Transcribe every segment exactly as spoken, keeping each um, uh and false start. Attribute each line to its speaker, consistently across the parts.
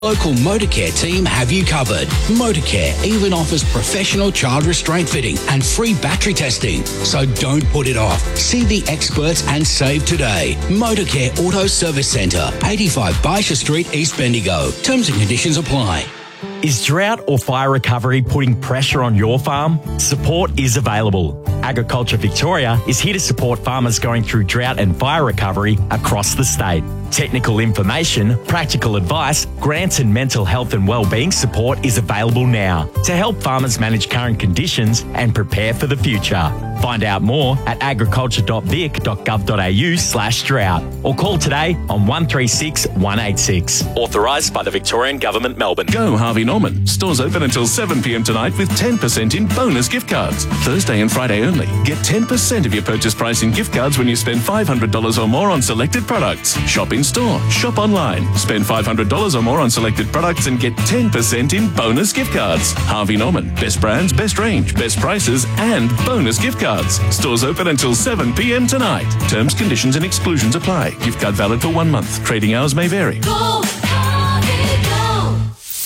Speaker 1: Local Motorcare team have you covered. Motorcare even offers professional child restraint fitting and free battery testing. So don't put it off. See the experts and save today. Motorcare Auto Service Centre, eighty-five Baisha Street, East Bendigo. Terms and conditions apply.
Speaker 2: Is drought or fire recovery putting pressure on your farm? Support is available. Agriculture Victoria is here to support farmers going through drought and fire recovery across the state. Technical information, practical advice, grants and mental health and wellbeing support is available now to help farmers manage current conditions and prepare for the future. Find out more at agriculture dot vic dot gov dot a u slash drought or call today on one three six, one eight six. Authorised by the Victorian Government, Melbourne.
Speaker 3: Go Harvey Norman. Stores open until seven p m tonight with ten percent in bonus gift cards. Thursday and Friday only. Get ten percent of your purchase price in gift cards when you spend five hundred dollars or more on selected products. Shop in store, shop online. Spend five hundred dollars or more on selected products and get ten percent in bonus gift cards. Harvey Norman. Best brands, best range, best prices and bonus gift cards. Stores open until seven p m tonight. Terms, conditions and exclusions apply. Gift card valid for one month. Trading hours may vary.
Speaker 4: Go, Harvey, go.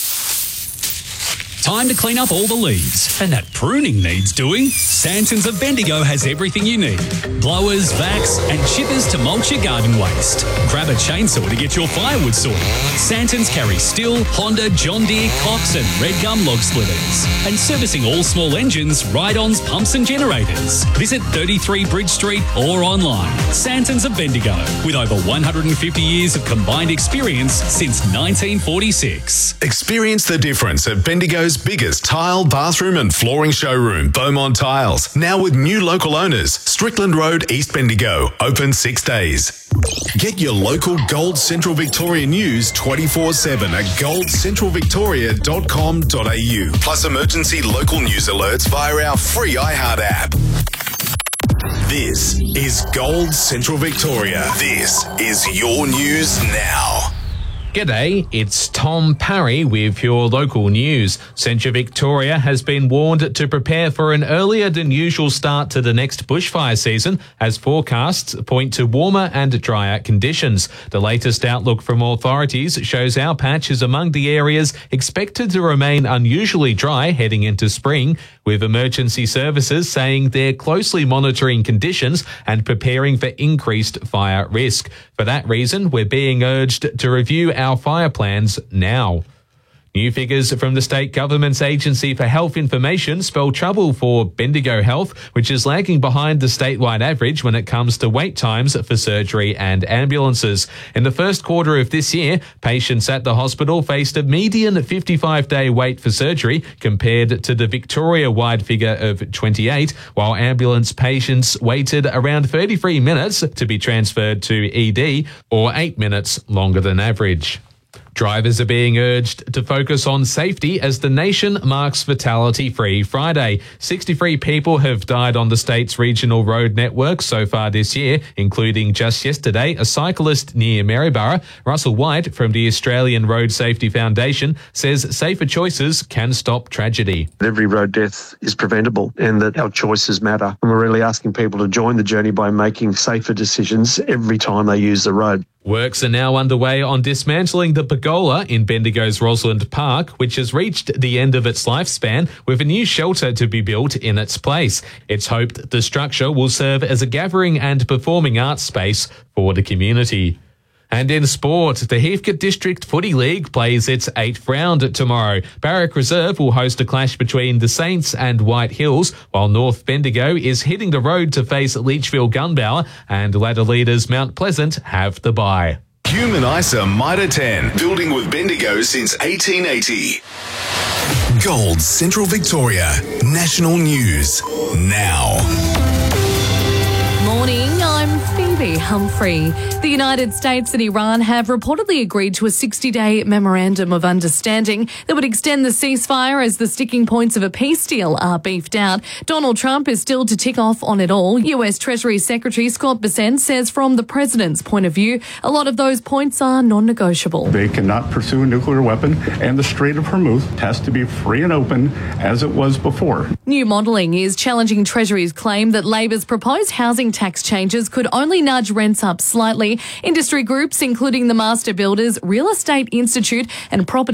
Speaker 5: Time to clean up all the leaves. And that pruning needs doing. Santons of Bendigo has everything you need. Blowers, vacs and chippers to mulch your garden waste. Grab a chainsaw to get your firewood sorted. Santons carry Stihl, Honda, John Deere, Cox and Red Gum log splitters. And servicing all small engines, ride-ons, pumps and generators. Visit thirty-three Bridge Street or online. Santons of Bendigo, with over one hundred fifty years of combined experience since nineteen forty-six.
Speaker 6: Experience the difference at Bendigo's biggest tile, bathroom and flooring showroom, Beaumont Tiles. Now with new local owners, Strickland Road, East Bendigo. Open six days. Get your local Gold Central Victoria news twenty-four seven at gold central victoria dot com dot a u. Plus emergency local news alerts via our free iHeart app. This is Gold Central Victoria. This is your news now.
Speaker 7: G'day, it's Tom Parry with your local news. Central Victoria has been warned to prepare for an earlier than usual start to the next bushfire season as forecasts point to warmer and drier conditions. The latest outlook from authorities shows our patch is among the areas expected to remain unusually dry heading into spring, with emergency services saying they're closely monitoring conditions and preparing for increased fire risk. For that reason, we're being urged to review our fire plans now. New figures from the state government's Agency for Health Information spell trouble for Bendigo Health, which is lagging behind the statewide average when it comes to wait times for surgery and ambulances. In the first quarter of this year, patients at the hospital faced a median fifty-five day wait for surgery compared to the Victoria-wide figure of twenty-eight, while ambulance patients waited around thirty-three minutes to be transferred to E D, or eight minutes longer than average. Drivers are being urged to focus on safety as the nation marks Fatality-Free Friday. sixty-three people have died on the state's regional road network so far this year, including just yesterday a cyclist near Maryborough. Russell White from the Australian Road Safety Foundation says safer choices can stop tragedy.
Speaker 8: Every road death is preventable and that our choices matter. And we're really asking people to join the journey by making safer decisions every time they use the road.
Speaker 7: Works are now underway on dismantling the pergola in Bendigo's Rosalind Park, which has reached the end of its lifespan, with a new shelter to be built in its place. It's hoped the structure will serve as a gathering and performing arts space for the community. And in sport, the Heathcote District Footy League plays its eighth round tomorrow. Barrack Reserve will host a clash between the Saints and White Hills, while North Bendigo is hitting the road to face Leachville Gunbower, and ladder leaders Mount Pleasant have the bye.
Speaker 6: Human Isa Mitre ten, building with Bendigo since eighteen eighty. Gold Central Victoria, national news now.
Speaker 4: Morning, I'm Phoebe Humphrey. The United States and Iran have reportedly agreed to a sixty day memorandum of understanding that would extend the ceasefire as the sticking points of a peace deal are beefed out. Donald Trump is still to tick off on it all. U S Treasury Secretary Scott Bessent says from the president's point of view, a lot of those points are non-negotiable.
Speaker 9: They cannot pursue a nuclear weapon, and the Strait of Hormuz has to be free and open as it was before.
Speaker 4: New modelling is challenging Treasury's claim that Labor's proposed housing tax changes could only nudge nudge rents up slightly. Industry groups, including the Master Builders, Real Estate Institute and Property